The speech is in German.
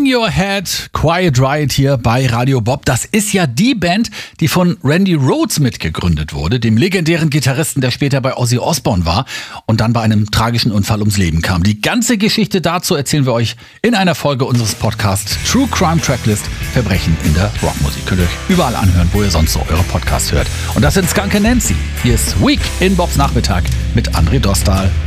Hang Your Head, Quiet Riot hier bei Radio Bob. Das ist ja die Band, die von Randy Rhoads mitgegründet wurde, dem legendären Gitarristen, der später bei Ozzy Osbourne war und dann bei einem tragischen Unfall ums Leben kam. Die ganze Geschichte dazu erzählen wir euch in einer Folge unseres Podcasts True Crime Tracklist, Verbrechen in der Rockmusik. Könnt ihr euch überall anhören, wo ihr sonst so eure Podcasts hört. Und das sind Skunk and Nancy. Hier ist Week in Bobs Nachmittag mit André Dostal.